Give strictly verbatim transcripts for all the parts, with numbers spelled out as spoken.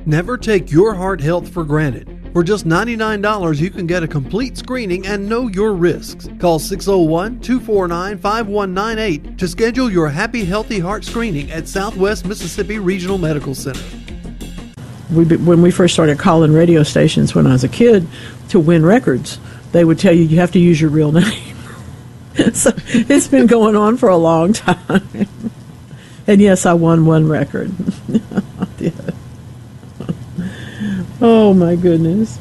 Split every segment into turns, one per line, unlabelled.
Never take your heart health for granted. For just ninety-nine dollars, you can get a complete screening and know your risks. Call six oh one, two four nine, five one nine eight to schedule your Happy Healthy Heart screening at Southwest Mississippi Regional Medical Center.
We, when we first started calling radio stations when I was a kid to win records, they would tell you you have to use your real name. So it's been going on for a long time. And yes, I won one record. I did. Oh, my goodness.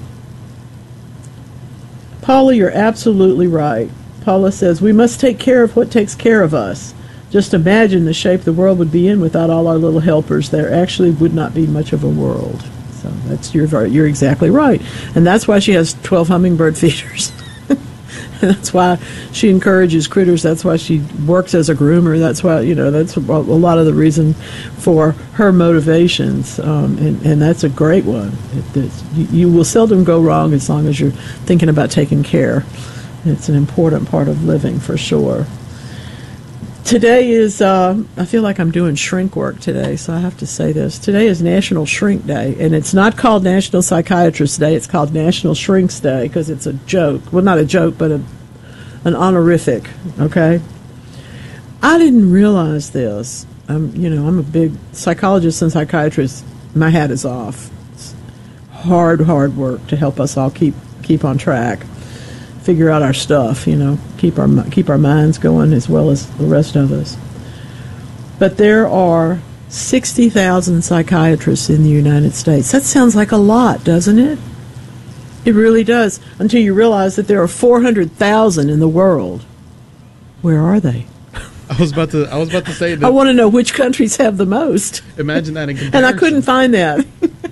Paula, you're absolutely right. Paula says, we must take care of what takes care of us. Just imagine the shape the world would be in without all our little helpers. There actually would not be much of a world. So that's you're, you're exactly right. And that's why she has twelve hummingbird feeders. That's why she encourages critters. That's why she works as a groomer. That's why, you know, that's a lot of the reason for her motivations. Um, and, and that's a great one. It, it, you, you will seldom go wrong as long as you're thinking about taking care. It's an important part of living for sure. Today is, uh, I feel like I'm doing shrink work today, so I have to say this. Today is National Shrink Day, and it's not called National Psychiatrist Day. It's called National Shrinks Day because it's a joke. Well, not a joke, but a, an honorific, okay? I didn't realize this. I'm, you know, I'm a big psychologist and psychiatrist. My hat is off. It's hard, hard work to help us all keep keep on track. Figure out our stuff, you know, keep our keep our minds going as well as the rest of us. But there are sixty thousand psychiatrists in the United States. That sounds like a lot, doesn't it? It really does, until you realize that there are four hundred thousand in the world. Where are they?
I was about to I was about to say that.
I want to know which countries have the most.
Imagine that in comparison.
And I couldn't find that.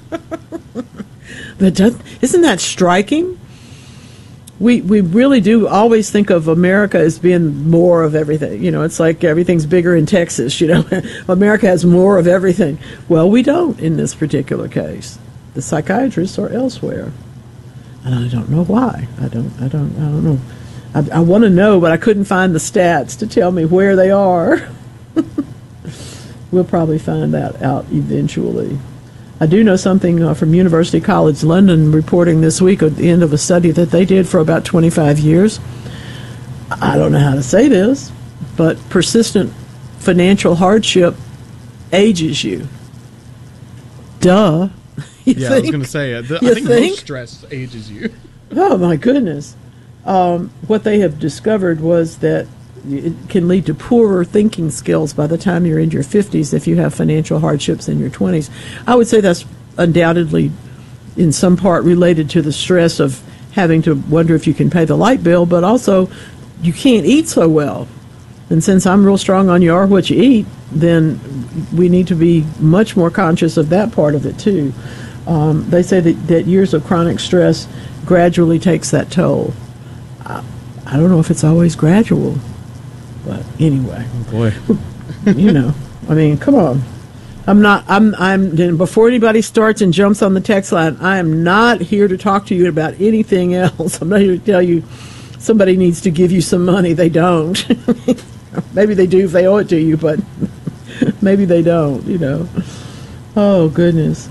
But does, isn't that striking? We we really do always think of America as being more of everything. You know, it's like everything's bigger in Texas, you know. America has more of everything. Well, we don't in this particular case. The psychiatrists are elsewhere. And I don't know why. I don't I don't I don't know. I, I want to know, but I couldn't find the stats to tell me where they are. We'll probably find that out eventually. I do know something uh, from University College London reporting this week at the end of a study that they did for about twenty-five years. I don't know how to say this, but persistent financial hardship ages you. Duh. You
yeah,
think?
I was going to say, uh, the, I think, think most stress ages you.
Oh, my goodness. Um, what they have discovered was that it can lead to poorer thinking skills by the time you're in your fifties if you have financial hardships in your twenties. I would say that's undoubtedly in some part related to the stress of having to wonder if you can pay the light bill, but also you can't eat so well. And since I'm real strong on you are what you eat, then we need to be much more conscious of that part of it too. Um, they say that, that years of chronic stress gradually takes that toll. I, I don't know if it's always gradual. But anyway,
oh boy,
you know, I mean, come on. I'm not, I'm, I'm, before anybody starts and jumps on the text line, I am not here to talk to you about anything else. I'm not here to tell you somebody needs to give you some money. They don't. Maybe they do if they owe it to you, but maybe they don't, you know. Oh, goodness.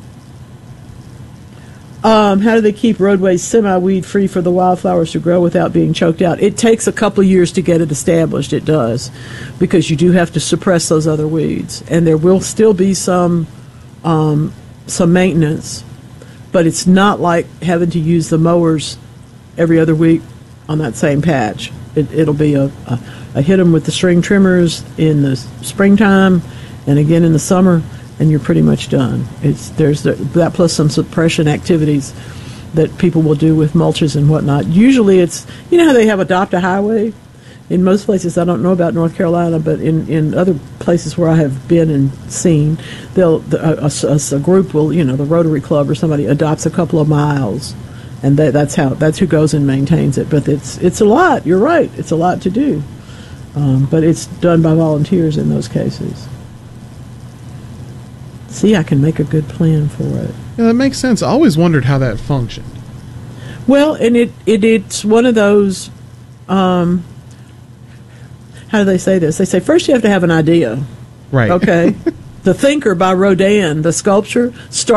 Um, how do they keep roadways semi-weed free for the wildflowers to grow without being choked out? It takes a couple of years to get it established. It does, because you do have to suppress those other weeds, and there will still be some um, some maintenance, but it's not like having to use the mowers every other week on that same patch. It, it'll be a, a, a hit them with the string trimmers in the springtime, and again in the summer. And you're pretty much done. It's there's the, that plus some suppression activities that people will do with mulches and whatnot. Usually it's, you know how they have Adopt a Highway? In most places, I don't know about North Carolina, but in, in other places where I have been and seen, they'll a, a, a group will, you know, the Rotary Club or somebody adopts a couple of miles, and they, that's how that's who goes and maintains it. But it's it's a lot. You're right. It's a lot to do, um, but it's done by volunteers in those cases. See, I can make a good plan for it.
Yeah, that makes sense. I always wondered how that functioned.
Well, and it, it it's one of those, um, how do they say this? They say first you have to have an idea.
Right.
Okay. The Thinker by Rodin, the sculpture, started